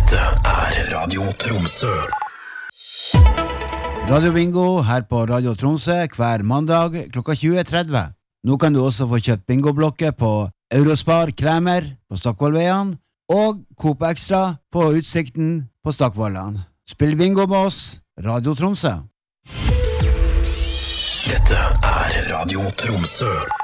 Dette Radio Tromsø. Radio Bingo her på Radio Tromsø hver mandag klokka 20.30. Nå kan du også få kjøpt bingoblokker på Eurospar Kremer på Stockvollveien og Coop Extra på Utsikten på Stockvollan. Spill bingo med oss, Radio Tromsø. Dette Radio Tromsø.